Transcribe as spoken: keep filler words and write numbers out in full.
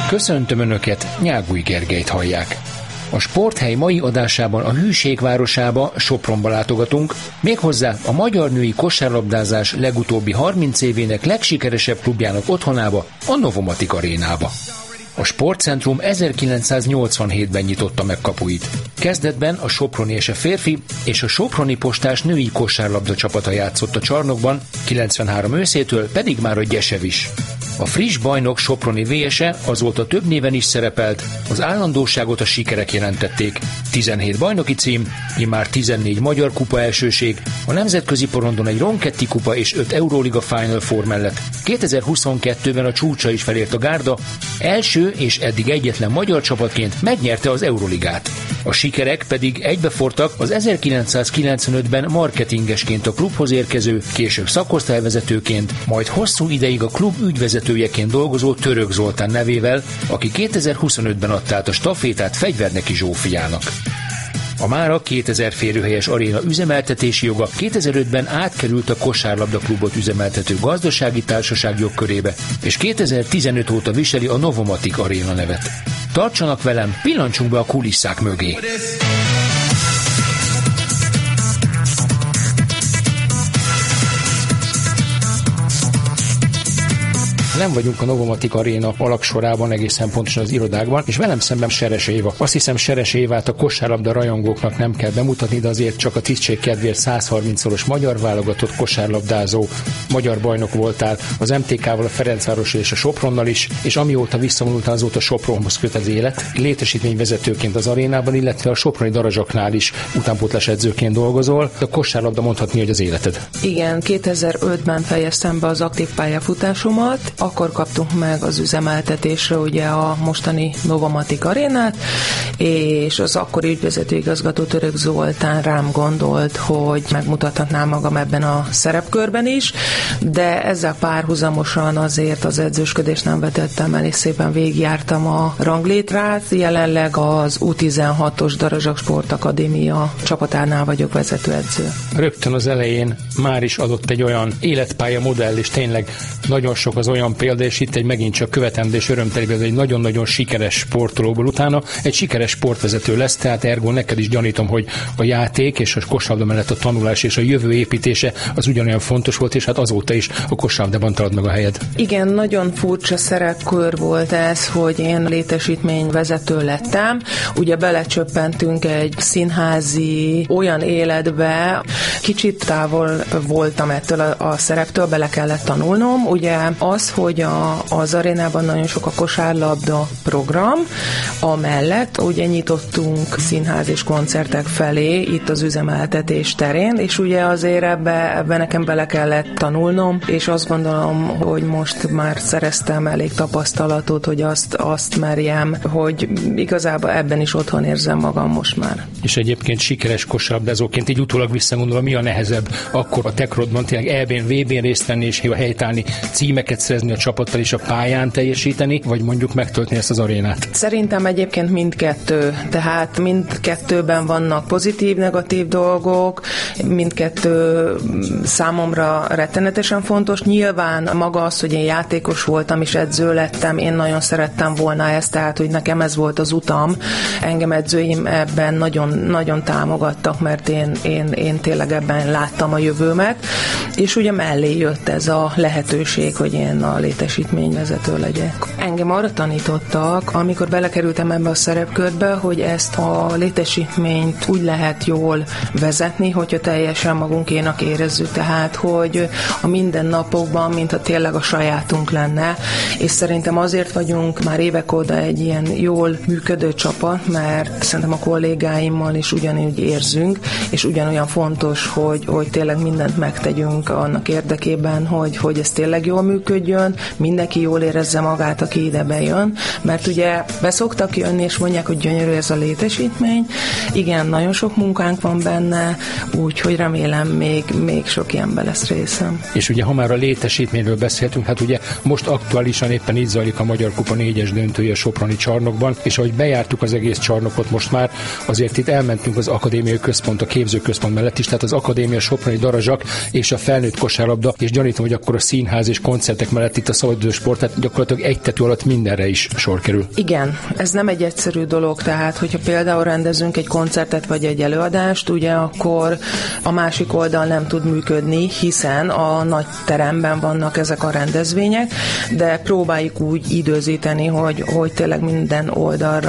Köszöntöm Önöket, Nyágúj Gergelyt hallják. A Sporthely mai adásában a hűség városába, Sopronba látogatunk, méghozzá a magyar női kosárlabdázás legutóbbi harminc évének legsikeresebb klubjának otthonába, a Novomatic arénába. A sportcentrum ezerkilencszáznyolcvanhétben nyitotta meg kapuit. Kezdetben a soproni es e férfi és a soproni postás női kosárlabda csapata játszott a csarnokban, kilencvenhárom őszétől pedig már a Gyesev is. A friss bajnok soproni vé es e azóta több néven is szerepelt, az állandóságot a sikerek jelentették. tizenhét bajnoki cím, immár tizennégy magyar kupa elsőség, a nemzetközi porondon egy Ronchetti kupa és öt Euróliga Final Four mellett. kétezer-huszonkettőben a csúcsa is felért a gárda, első és eddig egyetlen magyar csapatként megnyerte az Euroligát. A sikerek pedig egybefortak az ezerkilencszázkilencvenötben marketingesként a klubhoz érkező, később szakosztályvezetőként, majd hosszú ideig a klub ügyvezetőjeként dolgozó Török Zoltán nevével, aki kétezer-huszonötben adta át a stafétát Fegyverneki Zsófiának. A mára kétezer férőhelyes aréna üzemeltetési joga kétezer-ötben átkerült a kosárlabda klubot üzemeltető gazdasági társaság jogkörébe, és kétezer-tizenöt óta viseli a Novomatic aréna nevet. Tartsanak velem, pillancsunk be a kulisszák mögé! Nem vagyunk a Novomatic aréna alaksorában, egészen pontosan az irodákban, és velem szemben Seres Éva. Azt hiszem, Seres Évát a kosárlabda rajongóknak nem kell bemutatni, de azért csak a tisztség kedvéért százharmincszoros magyar válogatott kosárlabdázó, magyar bajnok voltál, az em té ká-val, a Ferencvárossal és a Sopronnal is, és amióta visszavonultál, azóta Sopronhoz köt az élet. Létesítményvezetőként az arénában, illetve a soproni Darazsaknál is utánpótlás edzőként dolgozol. A kosárlabda mondhatni, hogy az életed. Igen, kétezer-ötben fejeztem be az aktív pályafutásomat. Akkor kaptunk meg az üzemeltetésre ugye a mostani Novomatic arénát, és az akkori ügyvezető igazgató Török Zoltán rám gondolt, hogy megmutathatnám magam ebben a szerepkörben is, de ezzel párhuzamosan azért az edzősködést nem vetettem el, és szépen végigjártam a ranglétrát. Jelenleg az U tizenhatos Darazsak Sportakadémia csapatánál vagyok vezetőedző. Rögtön az elején már is adott egy olyan életpálya modell, és tényleg nagyon sok az olyan példa, és itt egy megint csak követendő és örömteli, egy nagyon-nagyon sikeres sportolóból utána egy sikeres sportvezető lesz, tehát ergo neked is gyanítom, hogy a játék és a kosárlabda mellett a tanulás és a jövő építése az ugyanolyan fontos volt, és hát azóta is a kosárlabdában talad meg a helyed. Igen, nagyon furcsa szerepkör volt ez, hogy én létesítményvezető lettem. Ugye belecsöppentünk egy színházi olyan életbe, kicsit távol voltam ettől a, a szereptől, bele kellett tanulnom. Ugye az, hogy a, az arénában nagyon sok a kosárlabda program, amellett ugye nyitottunk színház és koncertek felé itt az üzemeltetés terén, és ugye azért ebbe, ebbe nekem bele kellett tanulnom, és azt gondolom, hogy most már szereztem elég tapasztalatot, hogy azt, azt merjem, hogy igazából ebben is otthon érzem magam most már. És egyébként sikeres kosárlabdázóként így utólag visszagondolva, mi a nehezebb akkor a Tekrodban tényleg é bén, vé bén részt venni és helytállni, címeket szerezni a csapattal és a pályán teljesíteni, vagy mondjuk megtölteni ezt az arénát? Szerintem egyébként mindkettő. Tehát mindkettőben vannak pozitív, negatív dolgok, mindkettő számomra rettenetesen fontos. Nyilván maga az, hogy én játékos voltam és edző lettem, én nagyon szerettem volna ezt, tehát hogy nekem ez volt az utam. Engem edzőim ebben nagyon, nagyon támogattak, mert én, én, én tényleg ebben láttam a jövőmet, és ugye mellé jött ez a lehetőség, hogy én a létesítményvezető legyek. Engem arra tanítottak, amikor belekerültem ebbe a szerepkörbe, hogy ezt a létesítményt úgy lehet jól vezetni, hogyha teljesen magunkénak érezzük, tehát hogy a mindennapokban, mintha tényleg a sajátunk lenne, és szerintem azért vagyunk már évek óta egy ilyen jól működő csapat, mert szerintem a kollégáimmal is ugyanúgy érzünk, és ugyanolyan fontos, hogy, hogy tényleg mindent megtegyünk annak érdekében, hogy, hogy ez tényleg jól működjön, mindenki jól érezze magát, aki ide bejön, mert ugye beszoktak jönni, és mondják, hogy gyönyörű ez a létesítmény. Igen, nagyon sok munkánk van benne, úgyhogy remélem még, még sok ilyenben lesz részem. És ugye, ha már a létesítményről beszéltünk, hát ugye most aktuálisan éppen így zajlik a Magyar Kupa négyes döntője a soproni csarnokban, és ahogy bejártuk az egész csarnokot most már, azért itt elmentünk az akadémiai központ, a képzőközpont mellett is, tehát az akadémia, Soproni Darazsak és a felnőtt kosárlabda, és gyanítom, hogy akkor a színház és koncertek mellett itt a szabadidős sport, tehát gyakorlatilag egy tető alatt mindenre is sor kerül. Igen, ez nem egy egyszerű dolog, tehát hogyha például rendezünk egy koncertet vagy egy előadást, ugye akkor a másik oldal nem tud működni, hiszen a nagy teremben vannak ezek a rendezvények, de próbáljuk úgy időzíteni, hogy, hogy tényleg minden oldalra